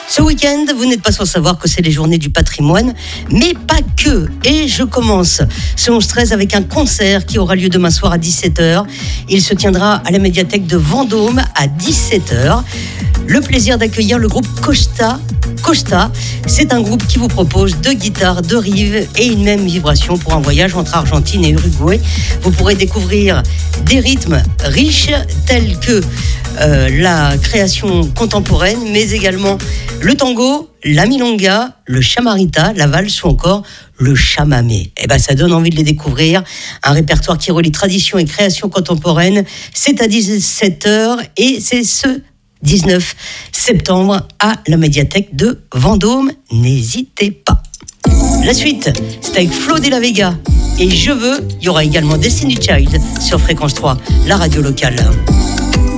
Ce week-end, vous n'êtes pas sans savoir que c'est les journées du patrimoine, mais pas que. Et je commence ce 11-13 avec un concert qui aura lieu demain soir à 17h. Il se tiendra à la médiathèque de Vendôme à 17h. Le plaisir d'accueillir le groupe Costa. C'est un groupe qui vous propose 2 guitares, 2 rives et une même vibration pour un voyage entre Argentine et Uruguay. Vous pourrez découvrir des rythmes riches tels que la création contemporaine, mais également le tango, la milonga, le chamarita, la valse ou encore le chamamé. Ça donne envie de les découvrir. Un répertoire qui relie tradition et création contemporaine. C'est à 17h et c'est ce 19 septembre à la médiathèque de Vendôme. N'hésitez pas. La suite, c'est avec Flo de la Vega et Je veux. Il y aura également Destiny Child sur Fréquence 3, la radio locale.